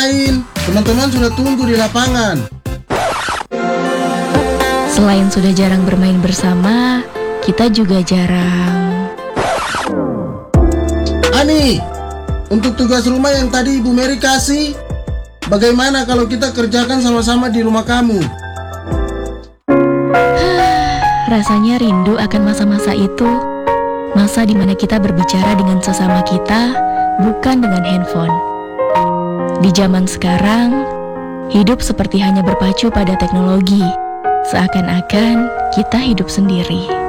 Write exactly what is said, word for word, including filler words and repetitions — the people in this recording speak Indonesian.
main. Teman-teman sudah tunggu di lapangan. Selain sudah jarang bermain bersama, kita juga jarang... Ani, untuk tugas rumah yang tadi Ibu Mary kasih, bagaimana kalau kita kerjakan sama-sama di rumah kamu? Rasanya rindu akan masa-masa itu. Masa dimana kita berbicara dengan sesama kita, bukan dengan handphone. Di zaman sekarang, hidup seperti hanya berpacu pada teknologi. Seakan-akan kita hidup sendiri.